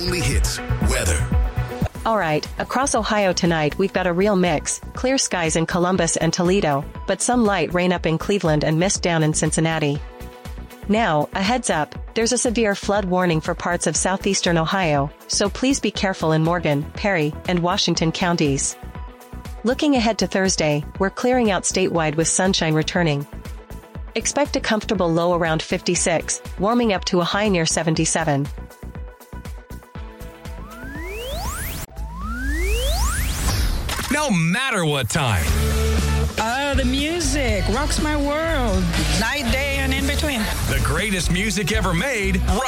only hits, weather. All right, across Ohio tonight we've got a real mix. Clear skies in Columbus and Toledo, but some light rain up in Cleveland and mist down in Cincinnati. Now, a heads up, there's a severe flood warning for parts of southeastern Ohio, so please be careful in Morgan, Perry, and Washington counties. Looking ahead to Thursday, we're clearing out statewide with sunshine returning. Expect a comfortable low around 56, warming up to a high near 77. No matter what time. The music rocks my world. Night, day, and in between. The greatest music ever made.